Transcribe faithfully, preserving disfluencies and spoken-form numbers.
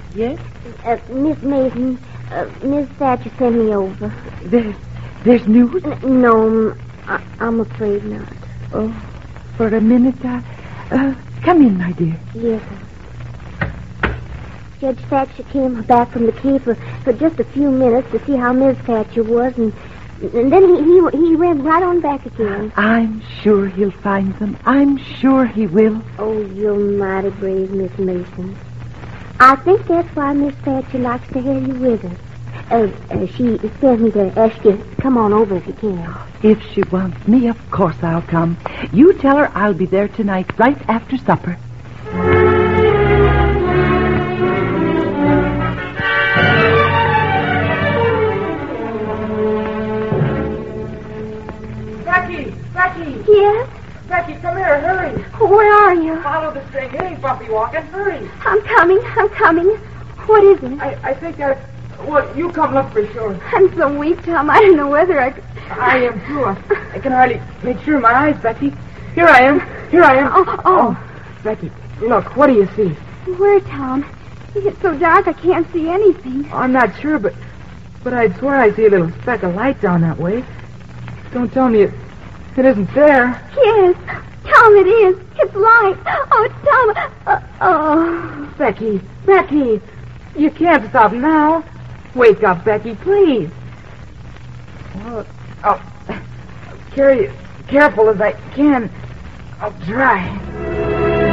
Yes? Uh, Miss Mason, uh, Miss Thatcher sent me over. There's, there's news? N- no, I- I'm afraid not. Oh, for a minute, I... Uh, come in, my dear. Yes, sir. Judge Thatcher came back from the cave for, for just a few minutes to see how Miss Thatcher was, and, and then he, he he ran right on back again. I'm sure he'll find them. I'm sure he will. Oh, you're mighty brave, Miss Mason. I think that's why Miss Thatcher likes to have you with her. Uh, uh, she sent me to ask you to come on over if you can. If she wants me, of course I'll come. You tell her I'll be there tonight, right after supper. Becky! Becky! Yes? Becky, come here, hurry! Where are you? Follow the string. It ain't bumpy walking. Hurry! I'm coming, I'm coming. What is it? I, I think I... Well, you come look for sure. I'm so weak, Tom. I don't know whether I could... I am, too. I, I can hardly make sure of my eyes, Becky. Here I am. Here I am. Oh, oh. Becky, look, what do you see? Where, Tom? It's so dark I can't see anything. I'm not sure, but... But I'd swear I see a little speck of light down that way. Don't tell me it... It isn't there. Yes. Tom, it is. It's light. Oh, Tom. Uh, oh. Becky, Becky, you can't stop now. Wake up, Becky, please. Well, I'll carry it careful as I can. I'll try.